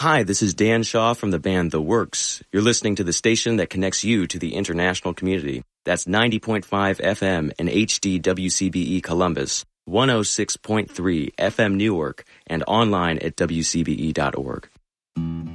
Hi, this is Dan Shaw from the band The Works. You're listening to the station that connects you to the international community. That's 90.5 FM and HD WCBE Columbus, 106.3 FM Newark, and online at WCBE.org.